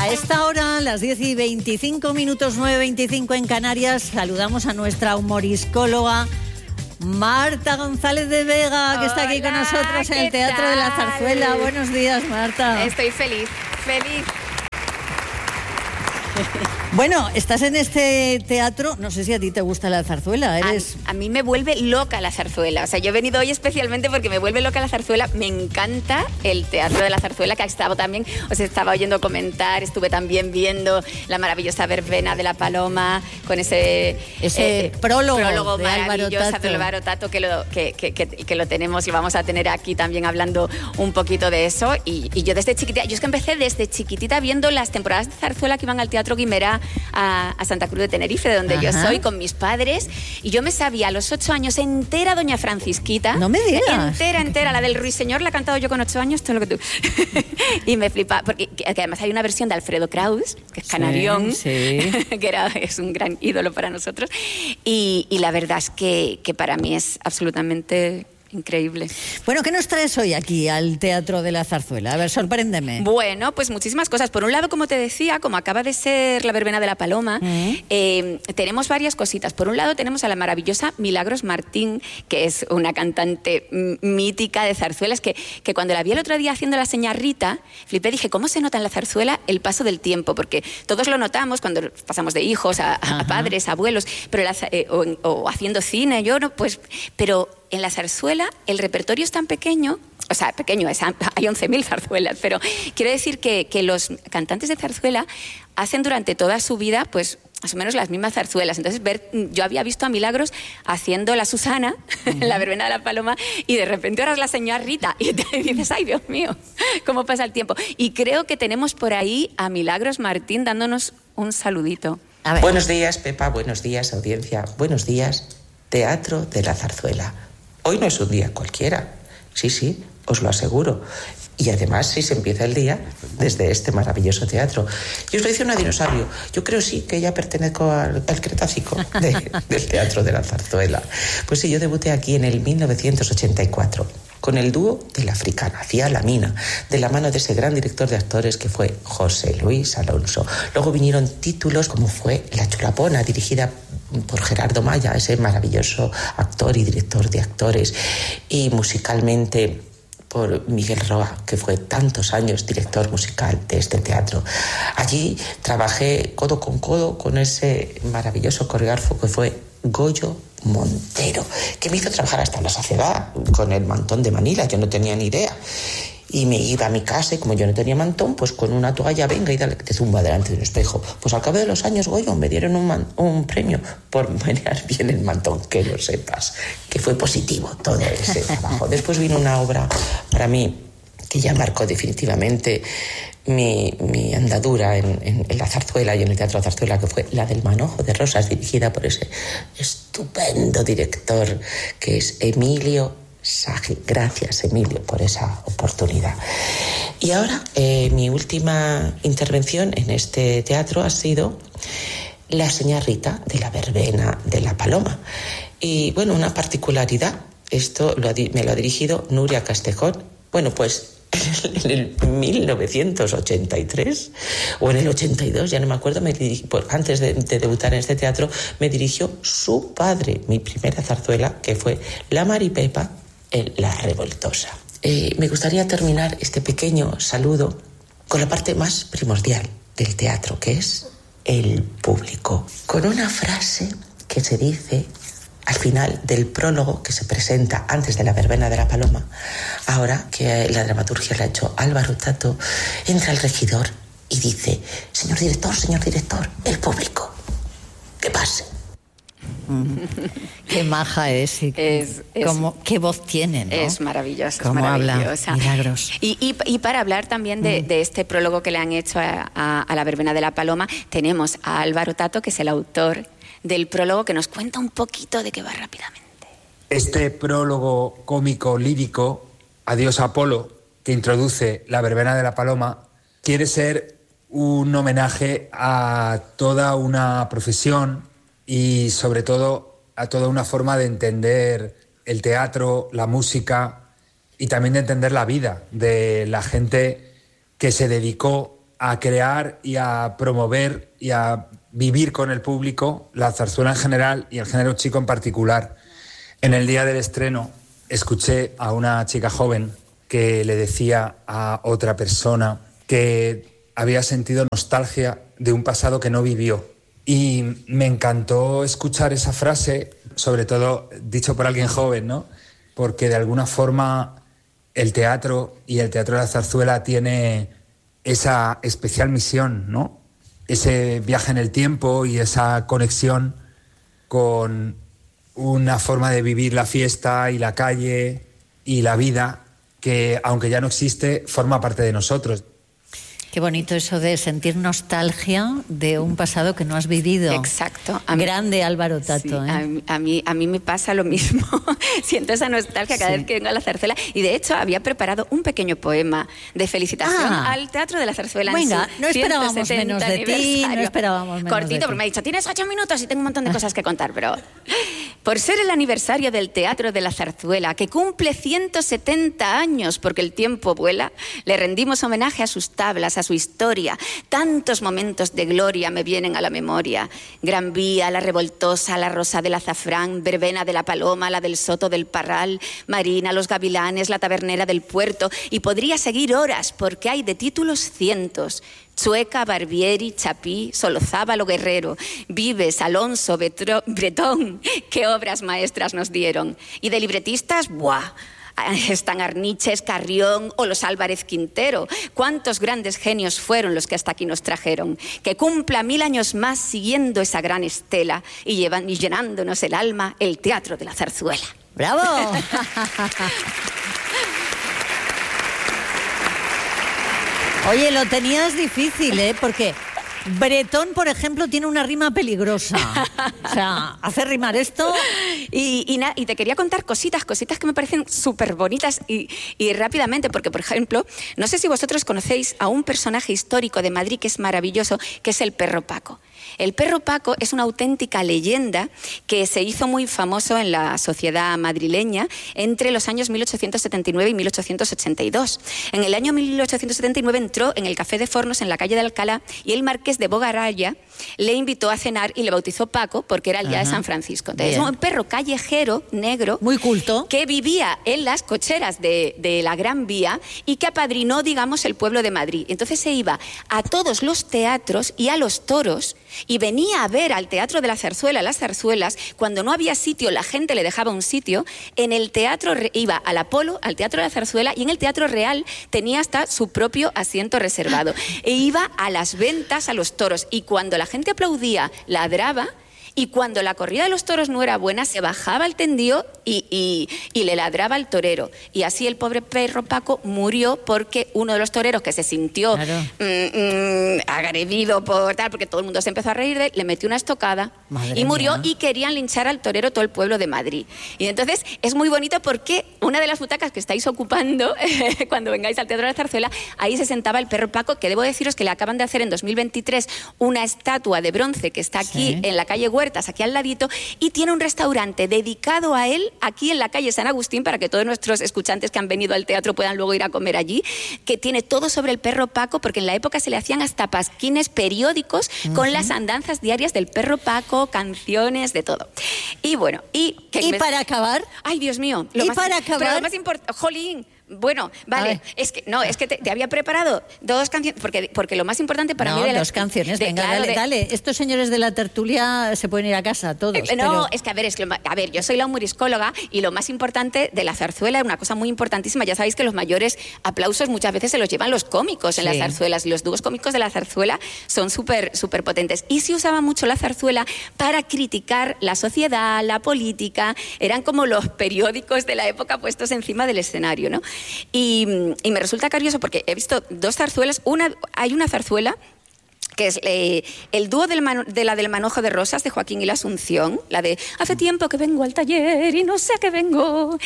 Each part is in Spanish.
A esta hora, las 10:25, 9:25 en Canarias, saludamos a nuestra humoriscóloga Marta González de Vega, que está aquí con nosotros en el Teatro de la Zarzuela. Buenos días, Marta. Estoy feliz. Bueno, estás en este teatro, no sé si a ti te gusta la zarzuela, eres... A mí me vuelve loca la zarzuela, o sea, yo he venido hoy especialmente porque me vuelve loca la zarzuela, me encanta el Teatro de la Zarzuela, que ha estado también, os estaba oyendo comentar, estuve también viendo la maravillosa verbena de la Paloma, con ese prólogo de maravilloso de Álvaro Tato, que lo tenemos y vamos a tener aquí también hablando un poquito de eso, y yo desde chiquitita, yo es que empecé desde chiquitita viendo las temporadas de zarzuela que iban al Teatro Guimerá a Santa Cruz de Tenerife, de donde yo soy, con mis padres, y yo me sabía a los 8 años entera Doña Francisquita. No me digas. Entera, la del Ruiseñor la he cantado yo con 8 años, todo lo que tú. Y me flipa, porque además hay una versión de Alfredo Kraus, que es canarión, sí. que es un gran ídolo para nosotros, y la verdad es que para mí es absolutamente... increíble. Bueno, ¿qué nos traes hoy aquí al Teatro de la Zarzuela? A ver, sorpréndeme. Bueno, pues muchísimas cosas. Por un lado, como te decía, como acaba de ser la verbena de la Paloma, tenemos varias cositas. Por un lado, tenemos a la maravillosa Milagros Martín, que es una cantante mítica de zarzuelas, que cuando la vi el otro día haciendo la señá Rita, flipé, dije, ¿cómo se nota en la zarzuela el paso del tiempo? Porque todos lo notamos cuando pasamos de hijos a padres, a abuelos, pero o haciendo cine, yo no, pues... Pero en la zarzuela el repertorio es tan pequeño, o sea, pequeño, hay 11.000 zarzuelas, pero quiero decir que los cantantes de zarzuela hacen durante toda su vida, pues, más o menos las mismas zarzuelas. Entonces, yo había visto a Milagros haciendo la Susana, la verbena de la Paloma, y de repente ahora es la señora Rita, y te dices, ay, Dios mío, cómo pasa el tiempo. Y creo que tenemos por ahí a Milagros Martín dándonos un saludito. A ver. Buenos días, Pepa, buenos días, audiencia, buenos días, Teatro de la Zarzuela. Hoy no es un día cualquiera, sí, os lo aseguro. Y además, si se empieza el día desde este maravilloso teatro. Y os lo dice una dinosaurio. Yo creo sí que ya pertenezco al Cretácico del Teatro de la Zarzuela. Pues sí, yo debuté aquí en el 1984 con el dúo de la Africana, Cía la Mina, de la mano de ese gran director de actores que fue José Luis Alonso. Luego vinieron títulos como fue La Chulapona, dirigida por Gerardo Maya, ese maravilloso actor y director de actores, y musicalmente por Miguel Roa, que fue tantos años director musical de este teatro. Allí trabajé codo con ese maravilloso coreógrafo que fue Goyo Montero, que me hizo trabajar hasta la saciedad con el mantón de Manila. Yo no tenía ni idea. Y me iba a mi casa y como yo no tenía mantón, pues con una toalla, venga y dale, te zumba delante de un espejo. Pues al cabo de los años, Goyo, me dieron un premio por menear bien el mantón, que lo sepas, que fue positivo todo ese trabajo. Después vino una obra para mí que ya marcó definitivamente mi andadura en la zarzuela y en el Teatro de la Zarzuela, que fue la del Manojo de Rosas, dirigida por ese estupendo director que es Emilio Sagi. Gracias, Emilio, por esa oportunidad. Y ahora, mi última intervención en este teatro ha sido la señá Rita de la verbena de la Paloma. Y bueno, una particularidad, esto me lo ha dirigido Nuria Castejón. Bueno, pues en el 1983 o en el 82, ya no me acuerdo, antes de debutar en este teatro, me dirigió su padre, mi primera zarzuela, que fue La Maripepa en La Revoltosa. Me gustaría terminar este pequeño saludo con la parte más primordial del teatro, que es el público, con una frase que se dice al final del prólogo que se presenta antes de la verbena de la Paloma. Ahora que la dramaturgia la ha hecho Álvaro Tato, entra el regidor y dice: señor director, el público, que pase. Qué maja es, y qué voz tiene, ¿no? Es maravillosa, cómo es maravillosa. Habla, Milagros. Y para hablar también de este prólogo que le han hecho a la verbena de la Paloma, tenemos a Álvaro Tato, que es el autor del prólogo, que nos cuenta un poquito de qué va rápidamente. Este prólogo cómico lírico, Adiós Apolo, que introduce la verbena de la Paloma, quiere ser un homenaje a toda una profesión y sobre todo a toda una forma de entender el teatro, la música y también de entender la vida de la gente que se dedicó a crear y a promover y a vivir con el público la zarzuela en general y el género chico en particular. En el día del estreno escuché a una chica joven que le decía a otra persona que había sentido nostalgia de un pasado que no vivió. Y me encantó escuchar esa frase, sobre todo dicho por alguien joven, ¿no? Porque de alguna forma el teatro y el teatro de la zarzuela tiene esa especial misión, ¿no? Ese viaje en el tiempo y esa conexión con una forma de vivir la fiesta y la calle y la vida que, aunque ya no existe, forma parte de nosotros. Qué bonito eso de sentir nostalgia de un pasado que no has vivido. Exacto. Grande Álvaro Tato. Sí, a mí me pasa lo mismo. Siento esa nostalgia cada vez que vengo a la zarzuela. Y de hecho había preparado un pequeño poema de felicitación al Teatro de la Zarzuela. Venga, no esperábamos menos de ti, no esperábamos menos cortito, de ti. porque me ha dicho, tienes 8 minutos y tengo un montón de cosas que contar, pero... Por ser el aniversario del Teatro de la Zarzuela, que cumple 170 años, porque el tiempo vuela, le rendimos homenaje a sus tablas, a su historia. Tantos momentos de gloria me vienen a la memoria. Gran Vía, La Revoltosa, La Rosa del Azafrán, Verbena de la Paloma, la del Soto del Parral, Marina, Los Gavilanes, La Tabernera del Puerto. Y podría seguir horas, porque hay de títulos cientos. Chueca, Barbieri, Chapí, Solozábalo, Guerrero, Vives, Alonso, Bretón, qué obras maestras nos dieron. Y de libretistas, ¡buah! Están Arniches, Carrión o los Álvarez Quintero. Cuántos grandes genios fueron los que hasta aquí nos trajeron. Que cumpla 1000 años más siguiendo esa gran estela y llenándonos el alma el Teatro de la Zarzuela. ¡Bravo! Oye, lo tenías difícil, ¿eh? Porque Bretón, por ejemplo, tiene una rima peligrosa. O sea, hacer rimar esto... Y te quería contar cositas que me parecen súper bonitas y rápidamente, porque, por ejemplo, no sé si vosotros conocéis a un personaje histórico de Madrid que es maravilloso, que es el Perro Paco. El Perro Paco es una auténtica leyenda que se hizo muy famoso en la sociedad madrileña entre los años 1879 y 1882. En el año 1879 entró en el Café de Fornos en la calle de Alcalá y el marqués de Bogaralla le invitó a cenar y le bautizó Paco porque era el día de San Francisco. Entonces, es un perro callejero, negro, muy culto, que vivía en las cocheras de la Gran Vía y que apadrinó, digamos, el pueblo de Madrid. Entonces se iba a todos los teatros y a los toros y venía a ver al Teatro de la Zarzuela, las zarzuelas. Cuando no había sitio, la gente le dejaba un sitio. En el teatro iba al Apolo, al Teatro de la Zarzuela, y en el Teatro Real tenía hasta su propio asiento reservado. E iba a las ventas, a los toros, y cuando la gente aplaudía, ladraba. Y cuando la corrida de los toros no era buena, se bajaba al tendío y le ladraba al torero. Y así el pobre Perro Paco murió porque uno de los toreros que se sintió agredido por tal, porque todo el mundo se empezó a reír de él, le metió una estocada y murió. Y querían linchar al torero todo el pueblo de Madrid. Y entonces es muy bonito porque una de las butacas que estáis ocupando cuando vengáis al Teatro de la Zarzuela, ahí se sentaba el Perro Paco, que debo deciros que le acaban de hacer en 2023 una estatua de bronce que está aquí en la calle Huertas, aquí al ladito, y tiene un restaurante dedicado a él aquí en la calle San Agustín, para que todos nuestros escuchantes que han venido al teatro puedan luego ir a comer allí, que tiene todo sobre el Perro Paco, porque en la época se le hacían hasta pasquines periódicos con las andanzas diarias del Perro Paco, canciones, de todo. Y bueno, para acabar... Ay, Dios mío. Lo más importante... ¡Jolín! Bueno, vale, es que te había preparado 2 canciones, porque lo más importante para mí de las... 2 canciones, venga, dale. Estos señores de la tertulia se pueden ir a casa, todos. Es que yo soy la humoriscóloga y lo más importante de la zarzuela, una cosa muy importantísima, ya sabéis que los mayores aplausos muchas veces se los llevan los cómicos en las zarzuelas, y los dúos cómicos de la zarzuela son súper potentes. Y se usaba mucho la zarzuela para criticar la sociedad, la política, eran como los periódicos de la época puestos encima del escenario, ¿no? Y me resulta curioso porque he visto 2 zarzuelas. Hay una zarzuela que es el dúo de la del Manojo de Rosas, de Joaquín y la Asunción, la de hace tiempo que vengo al taller y no sé a qué vengo.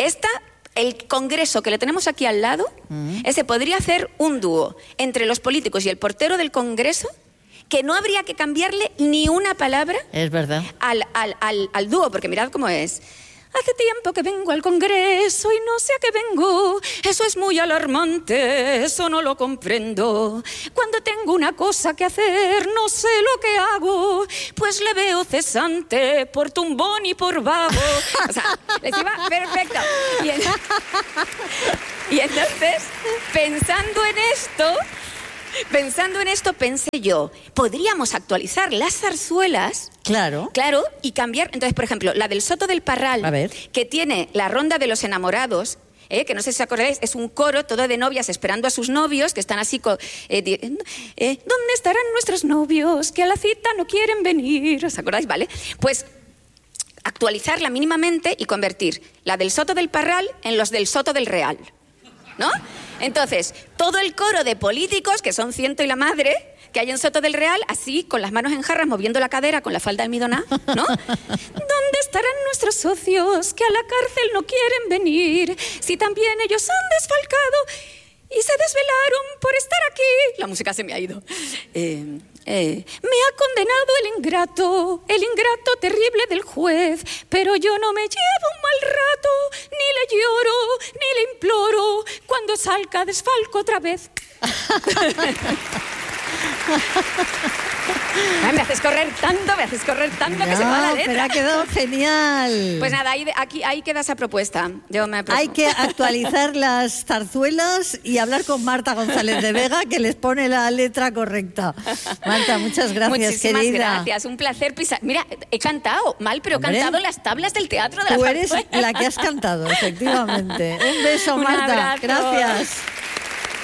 El congreso que le tenemos aquí al lado, ese podría hacer un dúo entre los políticos y el portero del congreso, que no habría que cambiarle ni una palabra. Es verdad. Al dúo, porque mirad cómo es. Hace tiempo que vengo al Congreso y no sé a qué vengo. Eso es muy alarmante, eso no lo comprendo. Cuando tengo una cosa que hacer, no sé lo que hago, pues le veo cesante por tumbón y por vago. O sea, les iba perfecto. Y entonces, pensando en esto, pensé yo, podríamos actualizar las zarzuelas. Claro. Claro, y cambiar. Entonces, por ejemplo, la del Soto del Parral, que tiene la ronda de los enamorados, que no sé si os acordáis, es un coro todo de novias esperando a sus novios, que están así, ¿dónde estarán nuestros novios que a la cita no quieren venir? ¿Os acordáis? Vale, pues actualizarla mínimamente y convertir la del Soto del Parral en los del Soto del Real, ¿no? Entonces, todo el coro de políticos, que son ciento y la madre, que hay en Soto del Real, así, con las manos en jarras, moviendo la cadera con la falda almidoná, ¿no? ¿Dónde estarán nuestros socios que a la cárcel no quieren venir? Si también ellos han desfalcado y se desvelaron por estar aquí. La música se me ha ido. Me ha condenado el ingrato terrible del juez, pero yo no me llevo un mal rato, ni le lloro, ni le imploro, cuando salga desfalco otra vez. Ay, me haces correr tanto que se me va la letra. Pero ha quedado genial. Pues nada, ahí queda esa propuesta. Hay que actualizar las zarzuelas y hablar con Marta González de Vega, que les pone la letra correcta. Marta, muchas gracias, muchísimas querida. Gracias, un placer pisar. Mira, he cantado mal, pero he cantado las tablas del Teatro de la Zarzuela. Tú eres la que has cantado, efectivamente. Un beso, Marta. Un abrazo. Gracias.